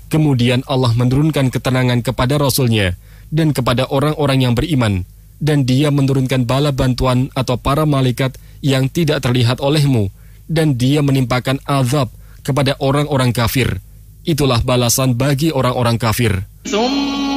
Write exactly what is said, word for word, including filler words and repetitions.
Kemudian Allah menurunkan ketenangan kepada Rasul-Nya dan kepada orang-orang yang beriman, dan Dia menurunkan bala bantuan atau para malaikat yang tidak terlihat olehmu, dan Dia menimpakan azab kepada orang-orang kafir. Itulah balasan bagi orang-orang kafir.